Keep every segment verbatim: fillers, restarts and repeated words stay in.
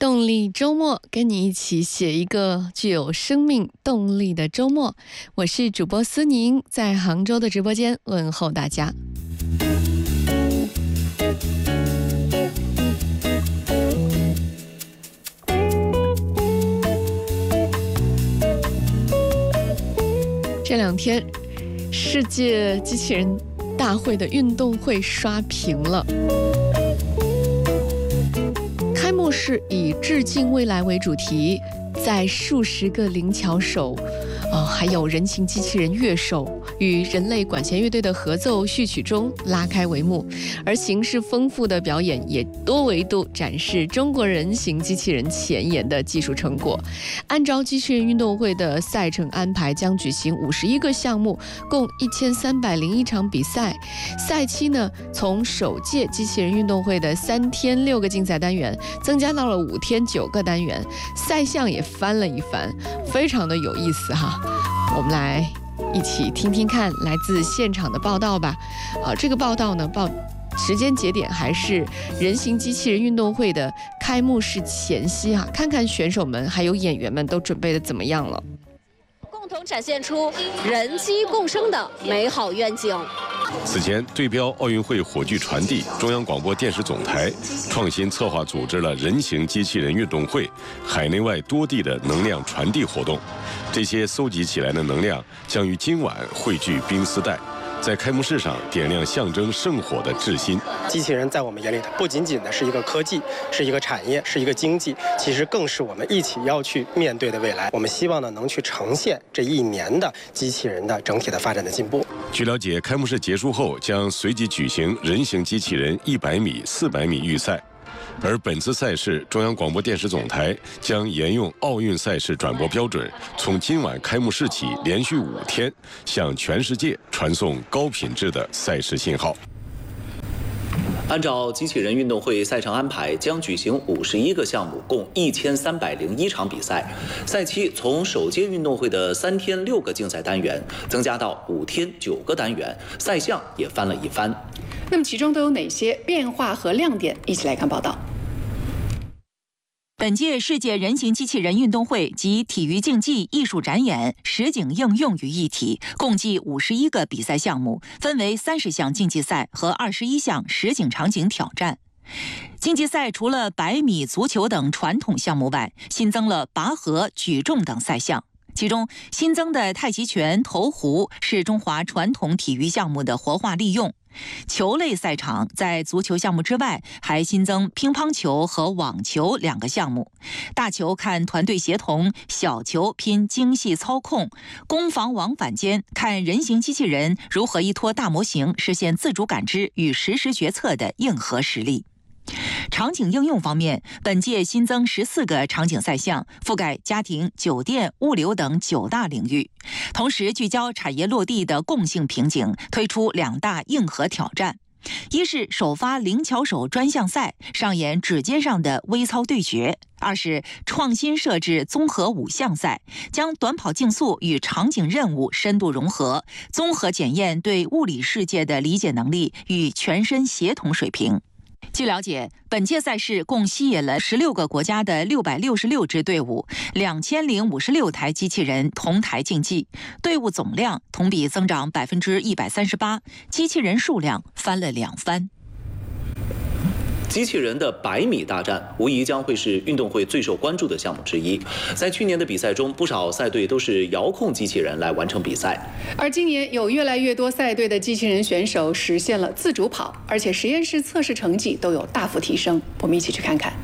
动力周末，跟你一起写一个具有生命动力的周末。我是主播思宁，在杭州的直播间问候大家。这两天，世界机器人大会的运动会刷屏了。开幕式以致敬未来为主题，在数十个灵巧手，呃，还有人形机器人乐手与人类管弦乐队的合奏序曲中拉开帷幕，而形式丰富的表演也多维度展示中国人形机器人前沿的技术成果。按照机器人运动会的赛程安排，将举行五十一个项目，共一千三百零一场比赛。赛期呢，从首届机器人运动会的三天六个竞赛单元，增加到了五天九个单元，赛项也翻了一番，非常的有意思哈。我们来一起听听看来自现场的报道吧。啊，这个报道呢，报时间节点还是人形机器人运动会的开幕式前夕哈，看看选手们还有演员们都准备的怎么样了。 共同展现出人机共生的美好愿景。 此前，对标奥运会火炬传递，中央广播电视总台创新策划组织了人形机器人运动会海内外多地的能量传递活动。这些搜集起来的能量将于今晚汇聚冰丝带，在开幕式上点亮象征圣火的至心。 机器人在我们眼里，它不仅仅的是一个科技，是一个产业，是一个经济，其实更是我们一起要去面对的未来。我们希望呢，能去呈现这一年的机器人的整体的发展的进步。 据了解，开幕式结束后将随即举行人形机器人一百米、四百米预赛。而本次赛事，中央广播电视总台将沿用奥运赛事转播标准，从今晚开幕式起，连续五天向全世界传送高品质的赛事信号。 按照机器人运动会赛程安排，将举行五十一个项目，共一千三百零一场比赛。赛期从首届运动会的三天六个竞赛单元，增加到五天九个单元，赛项也翻了一番。 那么其中都有哪些变化和亮点？一起来看报道。 本届世界人形机器人运动会集体育竞技、艺术展演、实景应用于一体，共计五十一个比赛项目，分为三十项竞技赛和二十一项实景场景挑战。竞技赛除了百米、足球等传统项目外，新增了拔河、举重等赛项。其中新增的太极拳、投壶是中华传统体育项目的活化利用。球类赛场在足球项目之外，还新增乒乓球和网球两个项目。大球看团队协同，小球拼精细操控，攻防往返间看人形机器人如何依托大模型实现自主感知与实时决策的硬核实力。场景应用方面，本届新增十四个场景赛项，覆盖家庭、酒店、物流等九大领域。同时聚焦产业落地的共性瓶颈，推出两大硬核挑战。一是首发灵巧手专项赛，上演指尖上的微操对决；二是创新设置综合五项赛，将短跑竞速与场景任务深度融合，综合检验对物理世界的理解能力与全身协同水平。据了解，本届赛事共吸引了十六个国家的六百六十六支队伍，两千零五十六台机器人同台竞技，队伍总量同比增长百分之一百三十八，机器人数量翻了两番。 机器人的百米大战无疑将会是运动会最受关注的项目之一。在去年的比赛中，不少赛队都是遥控机器人来完成比赛， 而今年有越来越多赛队的机器人选手实现了自主跑，而且实验室测试成绩都有大幅提升。我们一起去看看。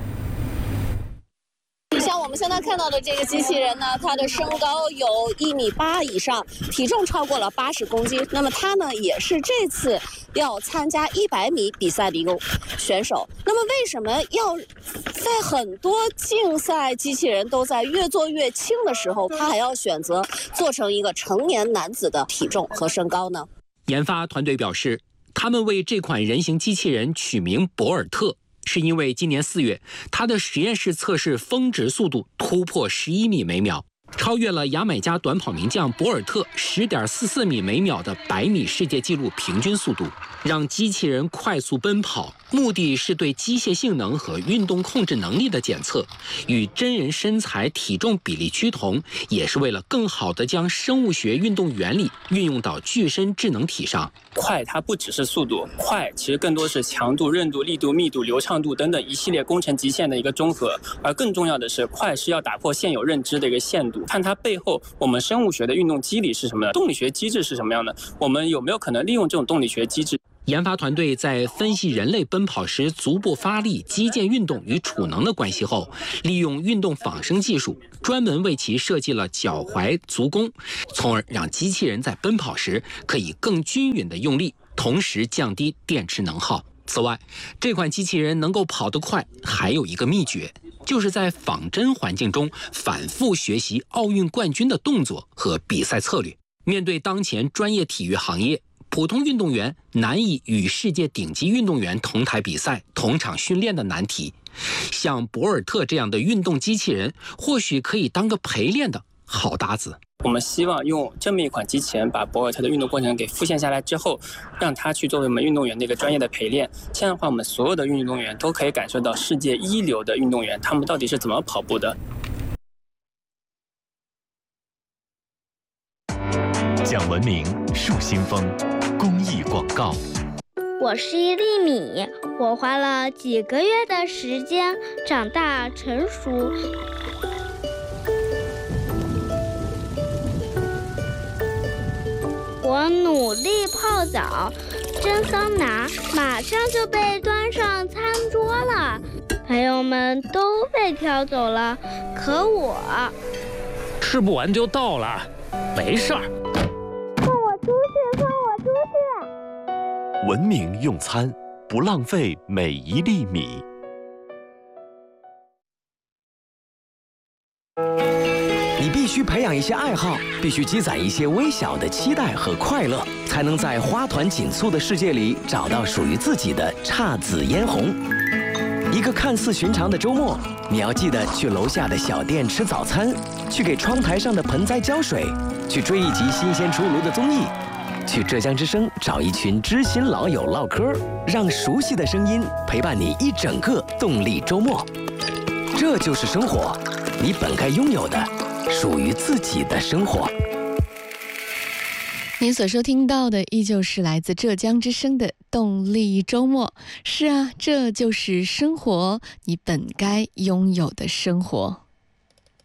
像我们现在看到的这个机器人呢，它的身高有一米八以上，体重超过了八十公斤。那么它呢，也是这次要参加一百米比赛的一个选手。那么为什么要在很多竞赛机器人都在越做越轻的时候，他还要选择做成一个成年男子的体重和身高呢？ 研发团队表示，他们为这款人形机器人取名博尔特，是因为今年四月，它的实验室测试峰值速度突破十一米每秒，超越了牙买加短跑名将博尔特十点四四米每秒的百米世界纪录平均速度。 让机器人快速奔跑，目的是对机械性能和运动控制能力的检测，与真人身材体重比例趋同，也是为了更好地将生物学运动原理运用到具身智能体上。 快它不只是速度，快其实更多是强度、韧度、力度、密度、流畅度等等一系列工程极限的一个综合。而更重要的是，快是要打破现有认知的一个限度，看它背后我们生物学的运动机理是什么的，动力学机制是什么样的，我们有没有可能利用这种动力学机制。 研发团队在分析人类奔跑时足部发力、肌腱运动与储能的关系后，利用运动仿生技术，专门为其设计了脚踝、足弓，从而让机器人在奔跑时可以更均匀地用力，同时降低电池能耗。此外，这款机器人能够跑得快，还有一个秘诀，就是在仿真环境中反复学习奥运冠军的动作和比赛策略。面对当前专业体育行业，普通运动员难以与世界顶级运动员同台比赛、同场训练的难题，像博尔特这样的运动机器人，或许可以当个陪练的好搭子。 我们希望用这么一款机器人，把博尔特的运动过程给复现下来之后，让他去作为我们运动员的一个专业的陪练。这样的话，我们所有的运动员都可以感受到世界一流的运动员他们到底是怎么跑步的。 讲文明树新风公益广告。 我是一粒米，我花了几个月的时间长大成熟。我努力泡澡、蒸桑拿，马上就被端上餐桌了。朋友们都被挑走了，可我吃不完就倒了，没事儿。 放我出去！放我出去！ 文明用餐，不浪费每一粒米。 你必须培养一些爱好，必须积攒一些微小的期待和快乐，才能在花团锦簇的世界里找到属于自己的姹紫嫣红。一个看似寻常的周末，你要记得去楼下的小店吃早餐，去给窗台上的盆栽浇水，去追一集新鲜出炉的综艺，去浙江之声找一群知心老友唠嗑，让熟悉的声音陪伴你一整个动力周末。这就是生活，你本该拥有的属于自己的生活。 您所收听到的依旧是来自浙江之声的动力周末。是啊，这就是生活，你本该拥有的生活。